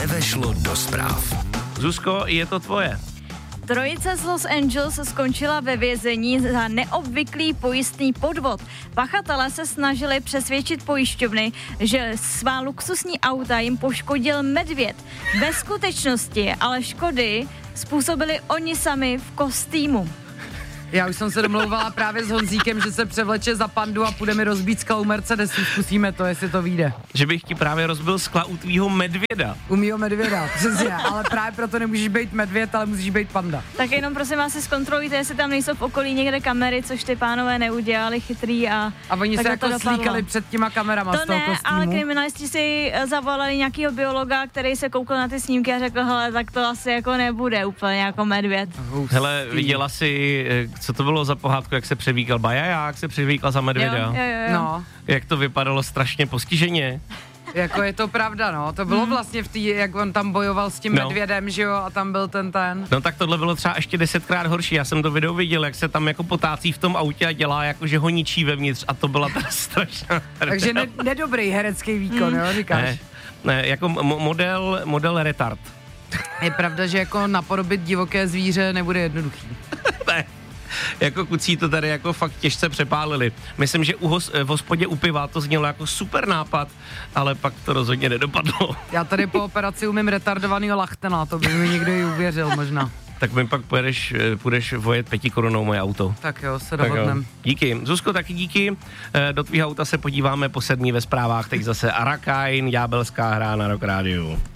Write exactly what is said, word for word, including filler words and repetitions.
Nevešlo do zpráv. Zuzko, je to tvoje. Trojice z Los Angeles skončila ve vězení za neobvyklý pojistný podvod. Pachatelé se snažili přesvědčit pojišťovny, že svá luxusní auta jim poškodil medvěd. Ve skutečnosti ale škody způsobili oni sami v kostýmu. Já už jsem se domlouvala právě s Honzíkem, že se převleče za pandu a půjdeme rozbít skla u Mercedesu. Zkusíme to, jestli to vyjde. Že bych ti právě rozbil skla u tvýho medvěda. U mýho medvěda, přesně, ale právě proto nemůžeš být medvěd, ale musíš být panda. Tak jenom prosím vás si zkontrolujte, jestli tam nejsou v okolí někde kamery, což ty pánové neudělali chytrý a... A oni se jako slíkali před těma kamerama to z toho ne, kostýmu. ale kriminalisti si zavolali nějakého biologa, který se koukal na ty snímky a řekl, hele, tak to asi jako nebude úplně jako medvěd. Hustý. Hele, viděla jsi, co to bylo za pohádku, jak se převíkal bajaja, jak se převíkal za medvěda? Jo, jo, jo. No, Jak to vypadalo strašně postiženě. jako je to pravda, no. To bylo vlastně v té, jak on tam bojoval s tím No. medvědem, že jo, a tam byl ten ten. No tak tohle bylo třeba ještě desetkrát horší. Já jsem to video viděl, jak se tam jako potácí v tom autě a dělá jako, že ho ničí vevnitř a to byla ta strašná. Takže ne, nedobrý herecký výkon, jo, říkáš. Ne, ne, jako mo- model, model retard. Je pravda, že jako napodobit divoké zvíře nebude jednoduchý. Ne. Jako kucí to tady jako fakt těžce přepálili. Myslím, že u hos, v hospodě u piva to znělo jako super nápad, ale pak to rozhodně nedopadlo. Já tady po operaci umím retardovanýho lachtena, to by mi někdo i uvěřil možná. Tak mi pak pojedeš, půjdeš vojet pěti korunou moje auto. Tak jo, se Tak jo. dohodnem. Díky. Zuzko, taky díky. Do tvýho auta se podíváme po sedmí ve zprávách. Teď zase Arakain, ďábelská hra na Rock Rádiu.